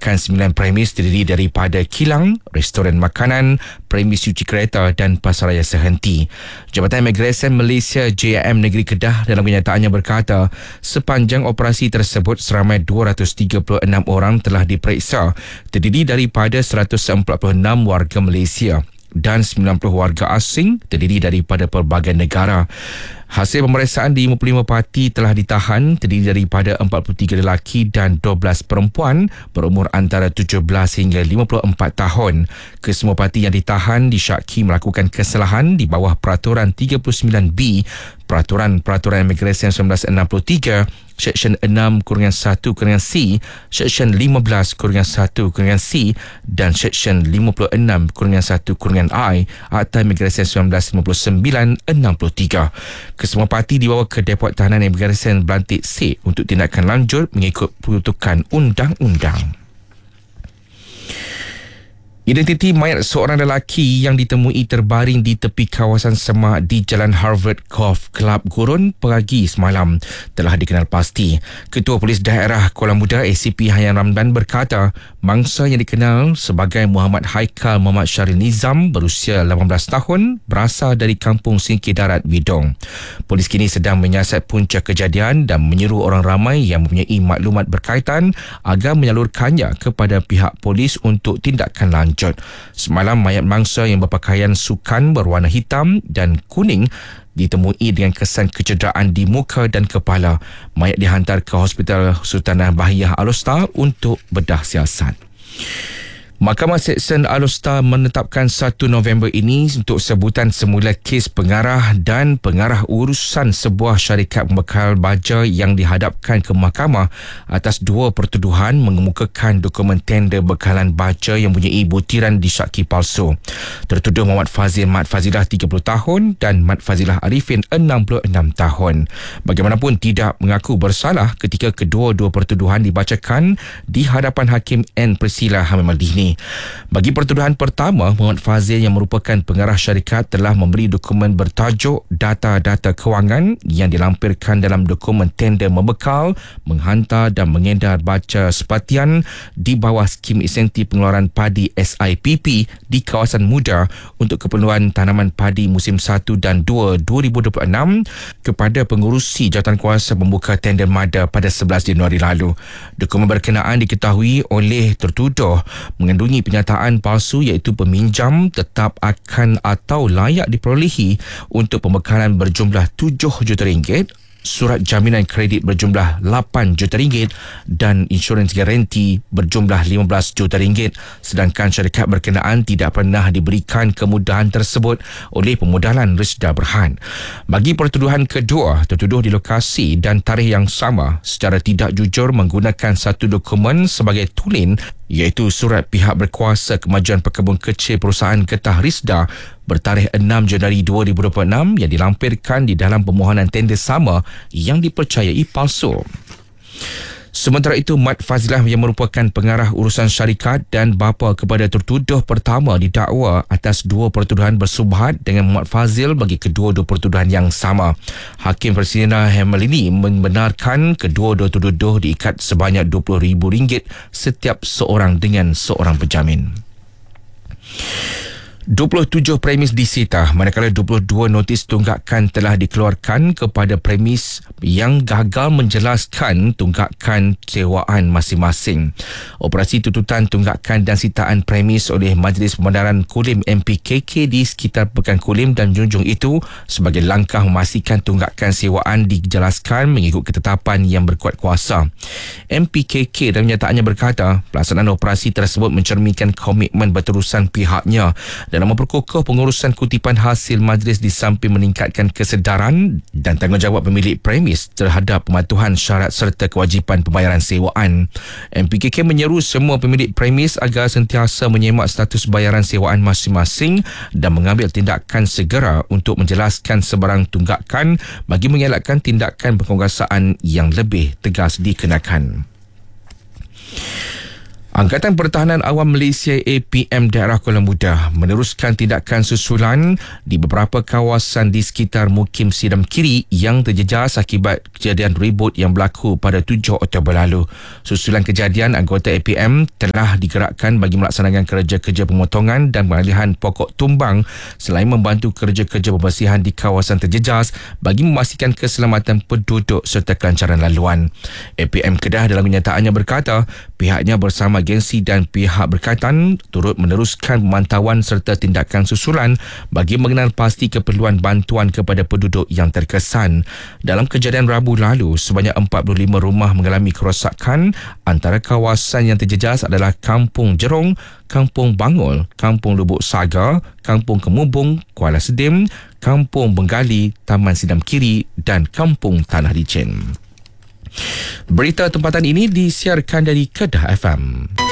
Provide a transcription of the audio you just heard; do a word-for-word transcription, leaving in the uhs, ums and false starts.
tunggakan sembilan premis terdiri daripada kilang, restoran makanan, premis cuci kereta dan pasaraya sehenti. Jabatan Imigresen Malaysia J I M Negeri Kedah dalam kenyataannya berkata, sepanjang operasi tersebut seramai dua ratus tiga puluh enam orang telah diperiksa, terdiri daripada seratus empat puluh enam warga Malaysia dan sembilan puluh warga asing terdiri daripada pelbagai negara. Hasil pemeriksaan di lima puluh lima parti telah ditahan, terdiri daripada empat puluh tiga lelaki dan dua belas perempuan berumur antara tujuh belas hingga lima puluh empat tahun. Kesemua parti yang ditahan disyaki melakukan kesalahan di bawah Peraturan tiga puluh sembilan B Peraturan-Peraturan Imigresen seribu sembilan ratus enam puluh tiga, Seksyen enam kurungan satu kurungan C, Seksyen lima belas kurungan satu kurungan C dan Seksyen lima puluh enam kurungan satu kurungan I Akta Imigresen seribu sembilan ratus lima puluh sembilan enam puluh tiga. Kesemua parti dibawa ke Depot Tahanan Imigresen Belantik C untuk tindakan lanjut mengikut peruntukan undang-undang. Identiti mayat seorang lelaki yang ditemui terbaring di tepi kawasan semak di Jalan Harvard Golf Club Gurun pagi semalam telah dikenal pasti. Ketua Polis Daerah Kuala Muda A C P Hayan Ramdan berkata, mangsa yang dikenal sebagai Muhammad Haikal Muhammad Syaril Nizam berusia lapan belas tahun berasal dari kampung Singkir Darat, Bidong. Polis kini sedang menyiasat punca kejadian dan menyeru orang ramai yang mempunyai maklumat berkaitan agar menyalurkannya kepada pihak polis untuk tindakan lanjut. Semalam mayat mangsa yang berpakaian sukan berwarna hitam dan kuning ditemui dengan kesan kecederaan di muka dan kepala. Mayat dihantar ke Hospital Sultanah Bahiyah Alor untuk bedah siasat. Mahkamah Seksyen Alor menetapkan satu November ini untuk sebutan semula kes pengarah dan pengarah urusan sebuah syarikat pembekal baja yang dihadapkan ke mahkamah atas dua pertuduhan mengemukakan dokumen tender bekalan baja yang mempunyai butiran disyaki palsu. Tertuduh Muhammad Fazil Mat Fazilah tiga puluh tahun dan Mat Fazilah Arifin enam puluh enam tahun. Bagaimanapun tidak mengaku bersalah ketika kedua-dua pertuduhan dibacakan di hadapan Hakim N. Priscilla Hamid Maldini. Bagi pertuduhan pertama, Muhammad Fazil yang merupakan pengarah syarikat telah memberi dokumen bertajuk data-data kewangan yang dilampirkan dalam dokumen tender membekal, menghantar dan mengedar baca sepatian di bawah skim insentif pengeluaran padi S I P P di kawasan muda untuk keperluan tanaman padi musim satu dan dua dua ribu dua puluh enam kepada pengurusi jawatankuasa pembuka tender MADA pada sebelas Januari lalu. Dokumen berkenaan diketahui oleh tertuduh mengandungi penyataan palsu iaitu peminjam tetap akan atau layak diperolehi untuk pembekalan berjumlah tujuh juta ringgit, surat jaminan kredit berjumlah lapan juta ringgit dan insurans garanti berjumlah lima belas juta ringgit, sedangkan syarikat berkenaan tidak pernah diberikan kemudahan tersebut oleh pemodalan Risda Berhan. Bagi pertuduhan kedua, tertuduh di lokasi dan tarikh yang sama secara tidak jujur menggunakan satu dokumen sebagai tulen iaitu surat pihak berkuasa kemajuan pekebun kecil perusahaan Getah Risda bertarikh enam Januari dua ribu dua puluh enam yang dilampirkan di dalam permohonan tender sama yang dipercayai palsu. Sementara itu, Mat Fazilah yang merupakan pengarah urusan syarikat dan bapa kepada tertuduh pertama didakwa atas dua pertuduhan bersubhat dengan Muhammad Fazil bagi kedua-dua pertuduhan yang sama. Hakim Presiden Hemalini membenarkan kedua-dua tertuduh diikat sebanyak dua puluh ribu ringgit setiap seorang dengan seorang penjamin. dua puluh tujuh premis disita, manakala dua puluh dua notis tunggakan telah dikeluarkan kepada premis yang gagal menjelaskan tunggakan sewaan masing-masing. Operasi tuntutan tunggakan dan sitaan premis oleh Majlis Pembenaran Kulim M P K K di sekitar Pekan Kulim dan Junjung itu sebagai langkah memastikan tunggakan sewaan dijelaskan mengikut ketetapan yang berkuat kuasa. M P K K dalam nyataannya berkata, pelaksanaan operasi tersebut mencerminkan komitmen berterusan pihaknya dalam memperkukuh pengurusan kutipan hasil majlis di samping meningkatkan kesedaran dan tanggungjawab pemilik premis terhadap pematuhan syarat serta kewajipan pembayaran sewaan. M P K K menyeru semua pemilik premis agar sentiasa menyemak status bayaran sewaan masing-masing dan mengambil tindakan segera untuk menjelaskan sebarang tunggakan bagi mengelakkan tindakan pengkuasaan yang lebih tegas dikenakan. Angkatan Pertahanan Awam Malaysia A P M Daerah Kuala Muda meneruskan tindakan susulan di beberapa kawasan di sekitar Mukim Sidam Kiri yang terjejas akibat kejadian ribut yang berlaku pada tujuh Oktober lalu. Susulan kejadian, anggota A P M telah digerakkan bagi melaksanakan kerja-kerja pemotongan dan pengalihan pokok tumbang selain membantu kerja-kerja pembersihan di kawasan terjejas bagi memastikan keselamatan penduduk serta kelancaran laluan. A P M Kedah dalam kenyataannya berkata pihaknya bersama agensi dan pihak berkaitan turut meneruskan pemantauan serta tindakan susulan bagi mengenal pasti keperluan bantuan kepada penduduk yang terkesan. Dalam kejadian Rabu lalu, sebanyak empat puluh lima rumah mengalami kerosakan. Antara kawasan yang terjejas adalah Kampung Jerong, Kampung Bangol, Kampung Lubuk Saga, Kampung Kemubung, Kuala Sedim, Kampung Benggali, Taman Sidam Kiri dan Kampung Tanah Licin. Berita tempatan ini disiarkan dari Kedah F M.